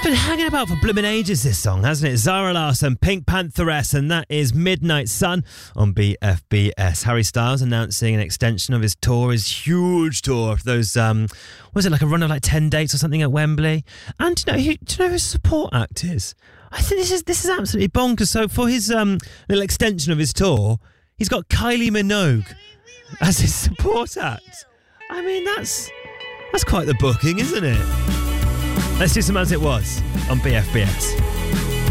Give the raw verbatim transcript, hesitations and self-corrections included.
been hanging about for blooming ages, this song, hasn't it? Zara Larsson, Pink Pantheress, and that is Midnight Sun on B F B S. Harry Styles announcing an extension of his tour, his huge tour of those, um, was it like a run of like ten dates or something at Wembley? And do you know who, do you know who his support act is? I think this is this is absolutely bonkers. So for his um, little extension of his tour, he's got Kylie Minogue as his support act. I mean, that's that's quite the booking, isn't it? Let's do some As It Was on B F B S.